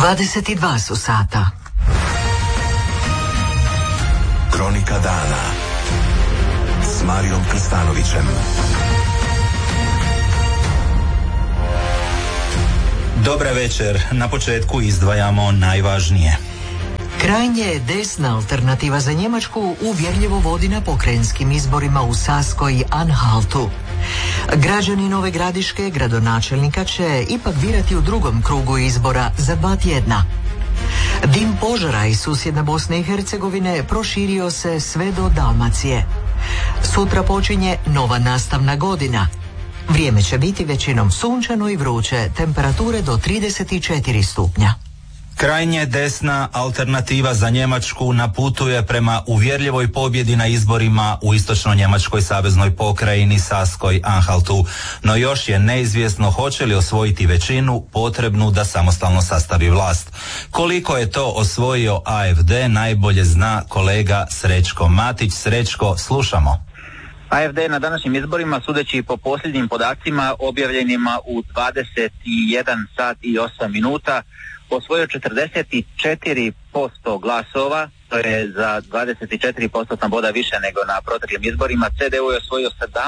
22 su sata. Kronika dana s Marijom Krstanovićem. Dobra večer, na početku izdvajamo najvažnije. Krajnje desna alternativa za Njemačku uvjerljivo vodi na pokrajinskim izborima u Saskoj i Anhaltu. Građani Nove Gradiške gradonačelnika će ipak birati u drugom krugu izbora za 2 tjedna. Dim požara iz susjedne Bosne i Hercegovine proširio se sve do Dalmacije. Sutra počinje nova nastavna godina. Vrijeme će biti većinom sunčano i vruće, temperature do 34 stupnja. Krajnje desna alternativa za Njemačku na putu je prema uvjerljivoj pobjedi na izborima u istočno-njemačkoj saveznoj pokrajini Saskoj Anhaltu, no još je neizvjesno hoće li osvojiti većinu potrebnu da samostalno sastavi vlast. Koliko je to osvojio AFD najbolje zna kolega Srećko Matić. Srećko, slušamo. AFD na današnjim izborima, sudeći po posljednjim podacima objavljenima u 21 sat i 8 minuta, osvojio 44% glasova, to je za 24% boda više nego na proteklim izborima. CDU je osvojio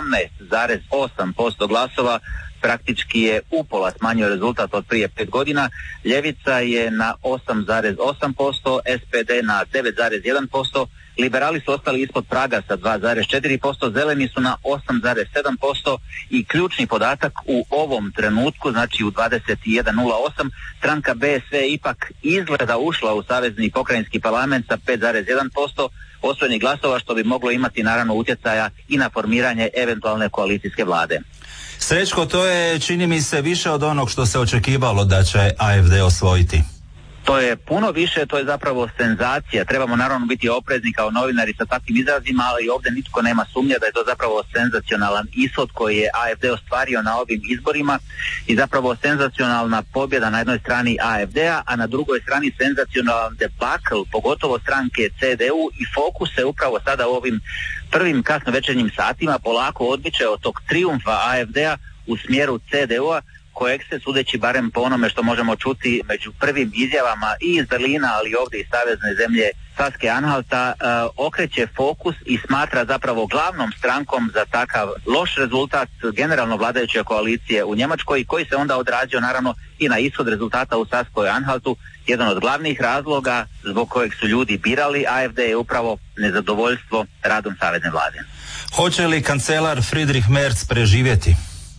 17,8% glasova, praktički je upola smanjio rezultat od prije 5 godina. Ljevica je na 8,8%, SPD na 9,1%, liberali su ostali ispod praga sa 2,4%, zeleni su na 8,7% i ključni podatak u ovom trenutku, znači u 21.08, stranka BSV ipak izgleda ušla u savezni pokrajinski parlament sa 5,1% osvojenih glasova, što bi moglo imati naravno utjecaja i na formiranje eventualne koalicijske vlade. Srećko, to je, čini mi se, više od onog što se očekivalo da će AFD osvojiti. To je puno više, to je zapravo senzacija. Trebamo naravno biti oprezni kao novinari sa takvim izrazima, ali ovdje nitko nema sumnja da je to zapravo senzacionalan ishod koji je AFD ostvario na ovim izborima i zapravo senzacionalna pobjeda na jednoj strani AFD-a, a na drugoj strani senzacionalan debakl, pogotovo stranke CDU, i fokus se upravo sada u ovim prvim kasnovečernjim satima polako odmiče od tog trijumfa AFD-a u smjeru CDU-a, kojeg se, sudeći barem po onome što možemo čuti među prvim izjavama i iz Berlina, ali i ovdje iz savezne zemlje Saske Anhalta, okreće fokus i smatra zapravo glavnom strankom za takav loš rezultat generalno vladajuće koalicije u Njemačkoj, koji se onda odrazio naravno i na ishod rezultata u Saskoj Anhaltu. Jedan od glavnih razloga zbog kojeg su ljudi birali AFD je upravo nezadovoljstvo radom savezne vlade. Hoće li kancelar Friedrich Merz preživjeti?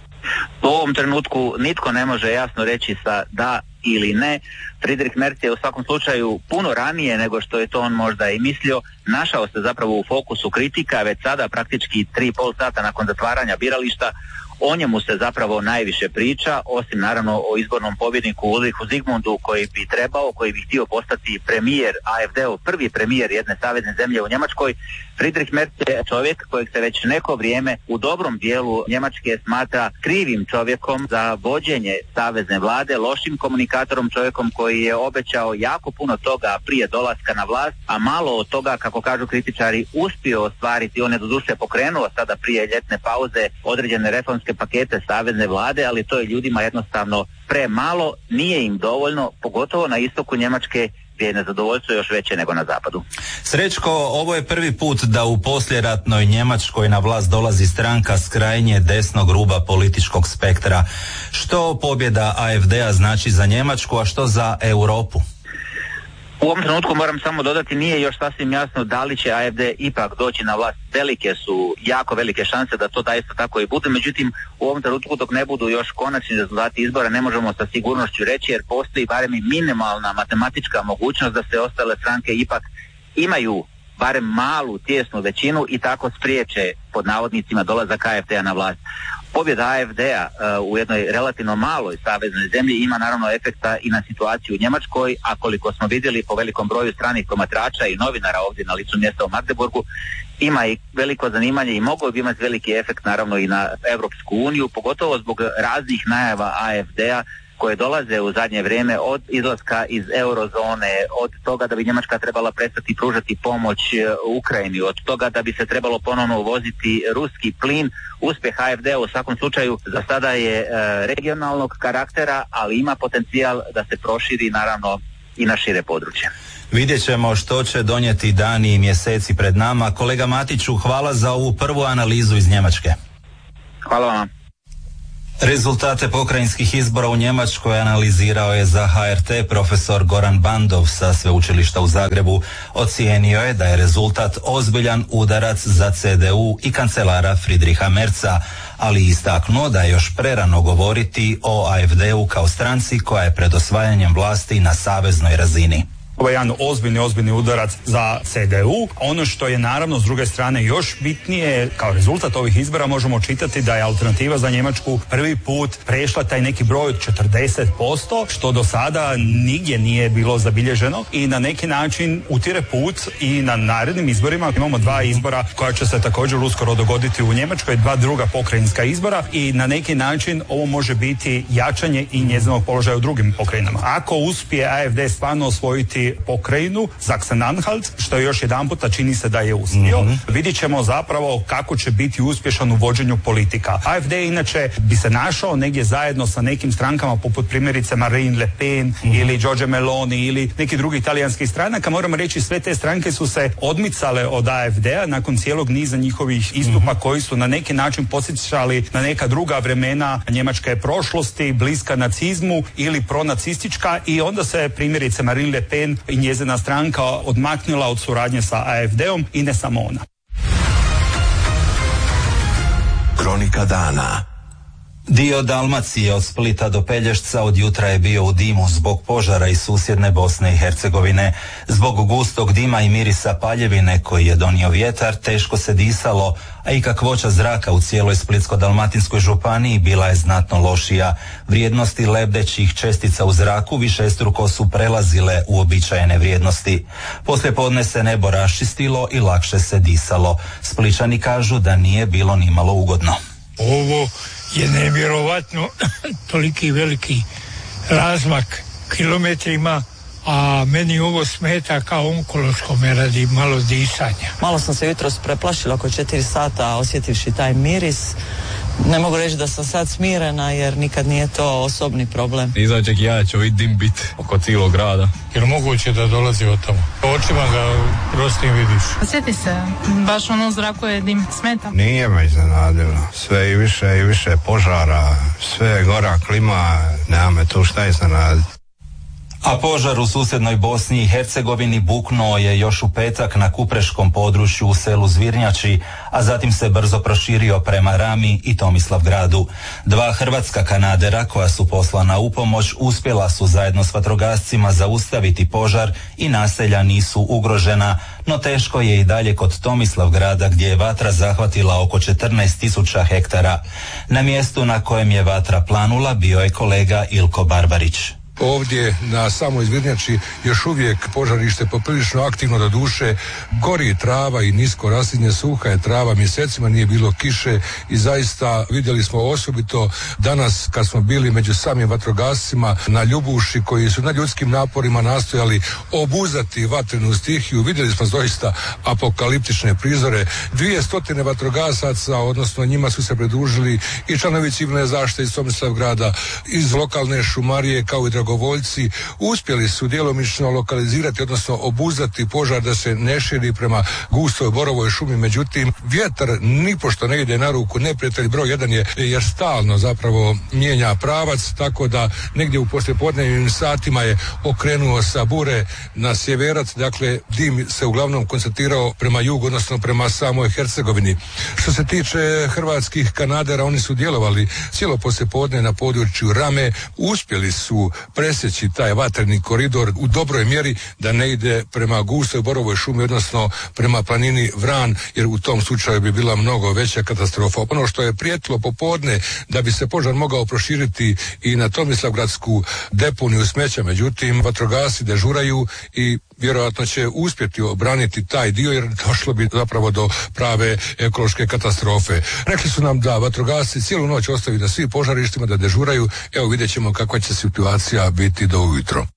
U ovom trenutku nitko ne može jasno reći sa da ili ne. Friedrich Merz je u svakom slučaju puno ranije nego što je to on možda i mislio našao se zapravo u fokusu kritika, već sada praktički 3,5 sata nakon zatvaranja birališta. O njemu se zapravo najviše priča, osim naravno o izbornom pobjedniku Ulrichu Zigmundu koji bi htio postati premijer AFD-ov, prvi premijer jedne savezne zemlje u Njemačkoj. Friedrich Merz je čovjek kojeg se već neko vrijeme u dobrom dijelu Njemačke smatra krivim čovjekom za vođenje savezne vlade, lošim komunikatorom, čovjekom koji je obećao jako puno toga prije dolaska na vlast, a malo od toga, kako kažu kritičari, uspio ostvariti. On je doduše pokrenuo sada prije ljetne pauze određene reformske pakete savezne vlade, ali to je ljudima jednostavno premalo, nije im dovoljno, pogotovo na istoku Njemačke gdje je nezadovoljstvo još veće nego na zapadu. Srećko, ovo je prvi put da u poslijeratnoj Njemačkoj na vlast dolazi stranka s krajnje desnog ruba političkog spektra. Što pobjeda AFD-a znači za Njemačku, a što za Europu? U ovom trenutku moram samo dodati, nije još sasvim jasno da li će AFD ipak doći na vlast. Velike su, jako velike šanse da to da isto tako i bude, međutim u ovom trenutku dok ne budu još konačni rezultati izbora ne možemo sa sigurnošću reći, jer postoji barem i minimalna matematička mogućnost da se ostale stranke ipak imaju barem malu tijesnu većinu i tako spriječe pod navodnicima dolazak AFD-a na vlast. Pobjeda AFD-a u jednoj relativno maloj saveznoj zemlji ima naravno efekta i na situaciju u Njemačkoj, a koliko smo vidjeli po velikom broju stranih promatrača i novinara ovdje na licu mjesta u Magdeburgu, ima i veliko zanimanje i mogao bi imati veliki efekt naravno i na Europsku uniju, pogotovo zbog raznih najava AFD-a koje dolaze u zadnje vrijeme od izlaska iz eurozone, od toga da bi Njemačka trebala prestati pružati pomoć Ukrajini, od toga da bi se trebalo ponovno uvoziti ruski plin. Uspjeh AfD u svakom slučaju za sada je regionalnog karaktera, ali ima potencijal da se proširi naravno i na šire područje. Vidjet ćemo što će donijeti dani i mjeseci pred nama. Kolega Matiću, hvala za ovu prvu analizu iz Njemačke. Hvala vam. Rezultate pokrajinskih izbora u Njemačkoj analizirao je za HRT profesor Goran Bandov sa Sveučilišta u Zagrebu. Ocijenio je da je rezultat ozbiljan udarac za CDU i kancelara Friedricha Merza, ali istaknuo da je još prerano govoriti o AfD-u kao stranci koja je pred osvajanjem vlasti na saveznoj razini. Ovo je jedan ozbiljni udarac za CDU. Ono što je naravno s druge strane još bitnije, kao rezultat ovih izbora možemo čitati da je Alternativa za Njemačku prvi put prešla taj neki broj od 40%, što do sada nigdje nije bilo zabilježeno i na neki način utire put i na narednim izborima. Imamo 2 izbora koja će se također uskoro dogoditi u Njemačkoj, 2 druga pokrajinska izbora i na neki način ovo može biti jačanje i njezinog položaja u drugim pokrajinama. Ako uspije AfD stvarno osvojiti pokrajinu Sachsen-Anhalt, što je još jedan puta čini se da je uspio, vidjet ćemo zapravo kako će biti uspješan u vođenju politika. AfD inače bi se našao negdje zajedno sa nekim strankama poput primjerice Marine Le Pen ili Giorgia Meloni ili neki drugi italijanskih stranaka. Moramo reći, sve te stranke su se odmicale od AfD-a nakon cijelog niza njihovih istupa koji su na neki način podsjećali na neka druga vremena njemačke prošlosti, bliska nacizmu ili pronacistička, i onda se primjerice Marine Le Pen i njezina stranka odmaknula od suradnje sa AfD-om i ne samo ona. Kronika dana. Dio Dalmacije od Splita do Pelješca od jutra je bio u dimu zbog požara iz susjedne Bosne i Hercegovine. Zbog gustog dima i mirisa paljevine koji je donio vjetar teško se disalo, a i kakvoća zraka u cijeloj Splitsko-dalmatinskoj županiji bila je znatno lošija. Vrijednosti lebdećih čestica u zraku višestruko su prelazile uobičajene vrijednosti. Poslijepodne se nebo raščistilo i lakše se disalo. Splićani kažu da nije bilo nimalo ugodno. Ovo je nevjerovatno toliki veliki razmak kilometrima, a meni ovo smeta kao onkološkome radi malo disanja. Malo sam se jutros preplašila oko 4 sata osjetivši taj miris. Ne mogu reći da sam sad smirena jer nikad nije to osobni problem. Izađek ja će ovih dim bit oko cijelog grada. Jer moguće da dolazi od tamo. Očima ga prostim vidiš. Osjeti se, baš ono u zraku je dim, smeta. Nije me iznenadilo. Sve i više požara, sve je gora klima, nema me tu šta iznenaditi. A požar u susjednoj Bosni i Hercegovini buknuo je još u petak na kupreškom području u selu Zvirnjači, a zatim se brzo proširio prema Rami i Tomislavgradu. 2 hrvatska kanadera koja su poslana u pomoć uspjela su zajedno s vatrogascima zaustaviti požar i naselja nisu ugrožena, no teško je i dalje kod Tomislavgrada gdje je vatra zahvatila oko 14.000 hektara. Na mjestu na kojem je vatra planula bio je kolega Ilko Barbarić. Ovdje na samoj Zvirnjači još uvijek požarište poprilično aktivno, do duše gori trava i nisko raslinje, suha je trava, mjesecima nije bilo kiše i zaista vidjeli smo osobito danas kad smo bili među samim vatrogascima na Ljubuši koji su na ljudskim naporima nastojali obuzati vatrenu stihiju. Vidjeli smo doista apokaliptične prizore. 200 vatrogasaca, odnosno njima su se pridružili i članovi civilne zaštite iz Tomislavgrada, iz lokalne šumarije kao i dragovoljci. Uspjeli su djelomično lokalizirati, odnosno obuzati požar da se ne širi prema gustoj borovoj šumi. Međutim, vjetar nipošto ne ide na ruku neprijatelj broj 1 je, jer stalno zapravo mijenja pravac, tako da negdje u poslijepodnevnim satima je okrenuo sa bure na sjeverac, dakle dim se uglavnom koncentrirao prema jugu, odnosno prema samoj Hercegovini. Što se tiče hrvatskih kanadera, oni su djelovali cijelo poslijepodne na području Rame, uspjeli su presjeći taj vatreni koridor u dobroj mjeri da ne ide prema gustoj borovoj šumi, odnosno prema planini Vran, jer u tom slučaju bi bila mnogo veća katastrofa. Ono što je prijetilo popodne da bi se požar mogao proširiti i na Tomislavgradsku deponiju smeća, međutim vatrogasci dežuraju i vjerojatno će uspjeti obraniti taj dio jer došlo bi zapravo do prave ekološke katastrofe. Rekli su nam da vatrogasci cijelu noć ostaju na svim požarištima da dežuraju. Evo vidjet ćemo kakva će situacija biti do ujutro.